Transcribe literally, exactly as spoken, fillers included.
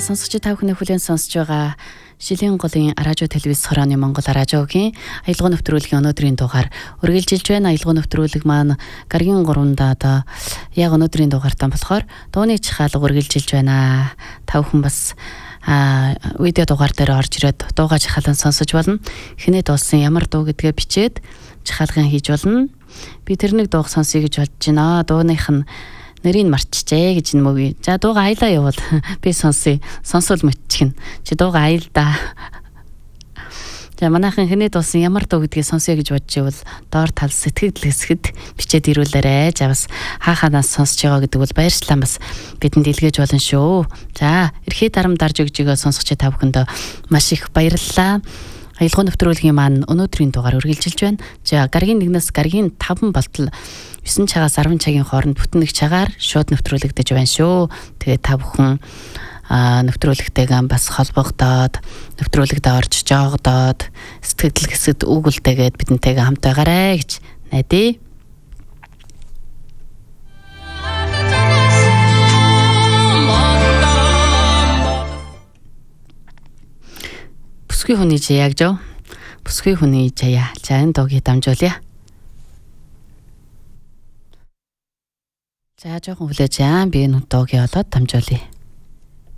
сонсогч та бүхний хүлээн сонсож байгаа Шилийн голын радио телевиз хорооны Монгол радиогийн аялал нэвтрүүлгийн өнөөдрийн дугаар үргэлжилж байна. Аялал нэвтрүүлэг маань гаргийн гуравда одоо яг өнөөдрийн дугаартаа болохоор дууны чахаалга үргэлжилж байна. Та бүхэн бас а видео дугаар дээр орж ирээд дуугаа чахаалан сонсож болно. Хинээ дуулсан ямар дуу гэдгээ бичээд чахаалган хийж болно. Би тэр нэг дууг сонсъё гэж бодож байна. Дууных нь нэрийг марчжээ гэж юм уу. За дууга аялаа явуул. Би сонсъё. Сонсвол мэдчихнэ. Чи дууга аял да. За манайхан хинээ дуусан ямар дуу гэдгийг сонсъё гэж бодож ивэл доор тал сэтгэл хэсгэд бичээд ирүүлээрэй. За бас хааханаас сонсож байгаа гэдэг бол баярчлаа бас бидэнд илгээж болно шүү. За эрхээ дарам дарж өгж байгаа сонсогч та бүхэнд маш их баярлалаа. Аялал нэвтрүүлгийн маань өнөөдрийн дугаар үргэлжилж байна. За гаргийн нэгнээс гаргийн таван болтол есөн цагаас арван цагийн хооронд бүтэн нэг цагаар шууд нэвтрүүлэгдэж байна шүү. Тэгээ та бүхэн нэвтрүүлэгтэйгээ бас холбогдоод нэвтрүүлэгдээ орж жоогдоод сэтгэл хэсэгт үгэлтэйгээд бидэнтэйгээ хамт байгаарэ гэж найдаа. Бүсгүй хүний жаяг жоо. Бүсгүй хүний жаяа. За энэ дуугийг дамжуулъя. За жоохон хүлээж аа. Би энэ дуугийг олоод дамжуулъя.